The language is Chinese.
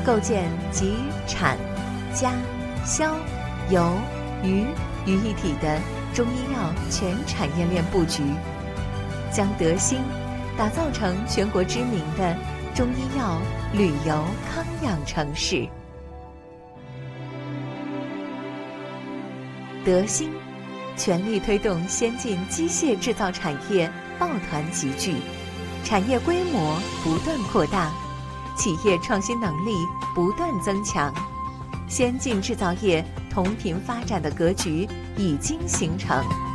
构建集产、家、销、游、娱于一体的中医药全产业链布局，将德兴打造成全国知名的中医药旅游康养城市。德兴全力推动先进机械制造产业抱团集聚，产业规模不断扩大，企业创新能力不断增强，先进制造业同频发展的格局已经形成。